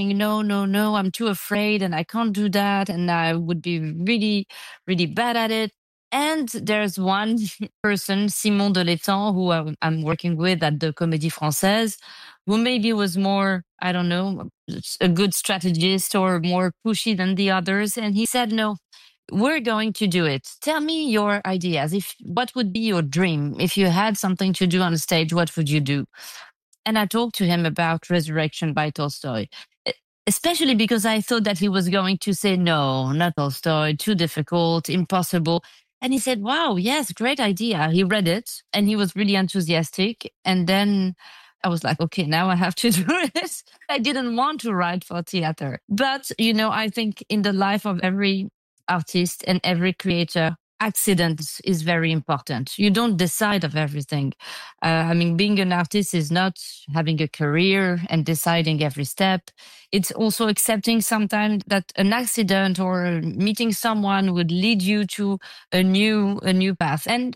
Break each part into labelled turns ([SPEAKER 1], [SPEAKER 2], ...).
[SPEAKER 1] saying, no, no, no, I'm too afraid and I can't do that. And I would be really, really bad at it. And there's one person, Simon de l'Étang, who I'm working with at the Comédie Française, who maybe was more, I don't know, a good strategist or more pushy than the others. And he said, no, we're going to do it. Tell me your ideas. What would be your dream? If you had something to do on stage, what would you do? And I talked to him about Resurrection by Tolstoy, especially because I thought that he was going to say, no, not Tolstoy, too difficult, impossible. And he said, wow, yes, great idea. He read it and he was really enthusiastic. And then I was like, okay, now I have to do it. I didn't want to write for theater. But, I think in the life of every artist and every creator, accidents is very important. You don't decide of everything. Being an artist is not having a career and deciding every step. It's also accepting sometimes that an accident or meeting someone would lead you to a new path. And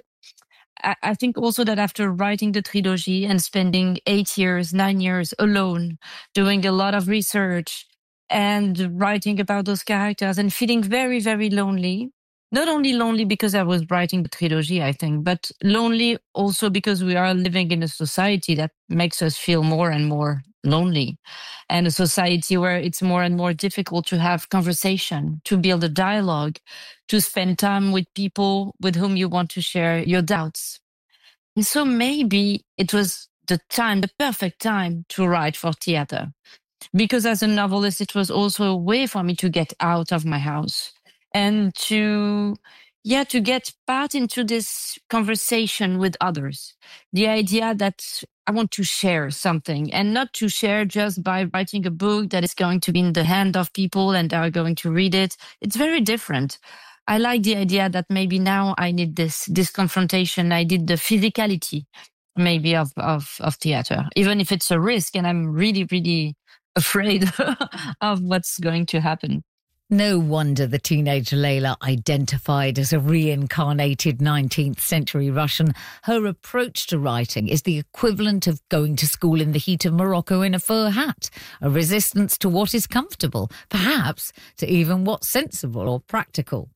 [SPEAKER 1] I think also that after writing the trilogy and spending 9 years alone, doing a lot of research and writing about those characters and feeling very, very lonely. Not only lonely because I was writing the trilogy, I think, but lonely also because we are living in a society that makes us feel more and more lonely, and a society where it's more and more difficult to have conversation, to build a dialogue, to spend time with people with whom you want to share your doubts. And so maybe it was the perfect time to write for theater, because as a novelist, it was also a way for me to get out of my house and to get part into this conversation with others. The idea that I want to share something, and not to share just by writing a book that is going to be in the hand of people and are going to read it. It's very different. I like the idea that maybe now I need this confrontation. I need the physicality maybe of theater, even if it's a risk and I'm really, really afraid of what's going to happen.
[SPEAKER 2] No wonder the teenage Layla identified as a reincarnated 19th century Russian. Her approach to writing is the equivalent of going to school in the heat of Morocco in a fur hat, a resistance to what is comfortable, perhaps to even what's sensible or practical.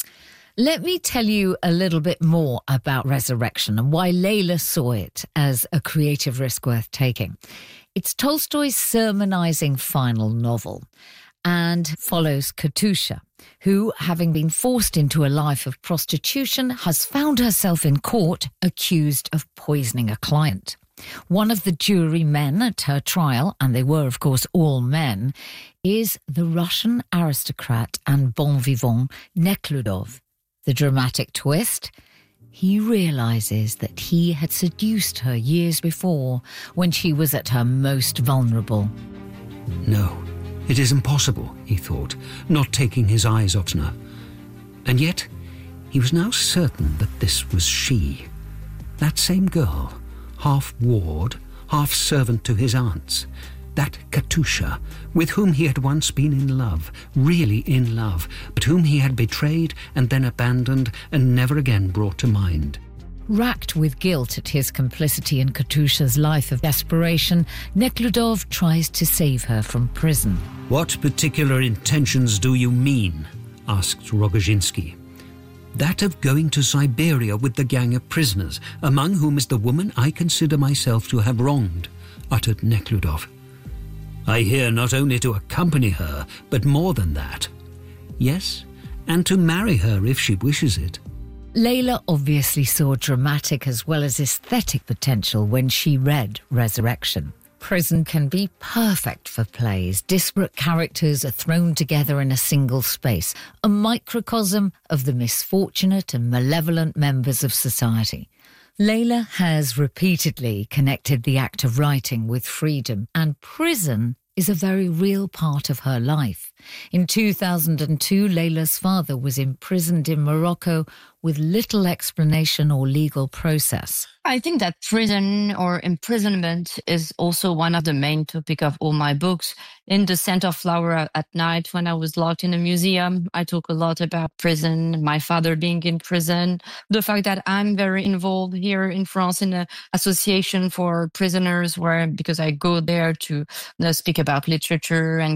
[SPEAKER 2] Let me tell you a little bit more about Resurrection and why Layla saw it as a creative risk worth taking. It's Tolstoy's sermonizing final novel, and follows Katusha, who, having been forced into a life of prostitution, has found herself in court accused of poisoning a client. One of the jurymen at her trial, and they were, of course, all men, is the Russian aristocrat and bon vivant Nekhludoff. The dramatic twist? He realises that he had seduced her years before, when she was at her most vulnerable.
[SPEAKER 3] No. It is impossible, he thought, not taking his eyes off her. And yet, he was now certain that this was she. That same girl, half ward, half servant to his aunts. That Katusha, with whom he had once been in love, really in love, but whom he had betrayed and then abandoned and never again brought to mind.
[SPEAKER 2] Racked with guilt at his complicity in Katusha's life of desperation, Nekhludoff tries to save her from prison.
[SPEAKER 3] What particular intentions do you mean? Asked Rogozhinsky. That of going to Siberia with the gang of prisoners, among whom is the woman I consider myself to have wronged, uttered Nekhludoff. I hear not only to accompany her, but more than that. Yes, and to marry her if she wishes it.
[SPEAKER 2] Layla obviously saw dramatic as well as aesthetic potential when she read Resurrection. Prison can be perfect for plays. Disparate characters are thrown together in a single space, a microcosm of the misfortunate and malevolent members of society. Layla has repeatedly connected the act of writing with freedom, and prison is a very real part of her life. In 2002, Layla's father was imprisoned in Morocco with little explanation or legal process.
[SPEAKER 1] I think that prison or imprisonment is also one of the main topics of all my books. In The Scent of Flower at Night, when I was locked in a museum, I talk a lot about prison, my father being in prison, the fact that I'm very involved here in France in an association for prisoners because I go there to speak about literature and